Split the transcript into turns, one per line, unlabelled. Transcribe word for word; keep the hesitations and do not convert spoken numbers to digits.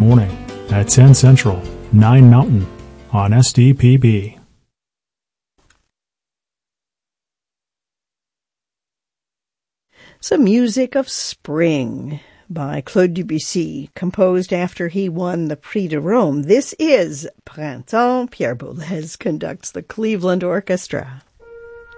morning at ten Central, nine Mountain on S D P B.
Some music of spring by Claude Debussy, composed after he won the Prix de Rome. This is Printemps. Pierre Boulez conducts the Cleveland Orchestra.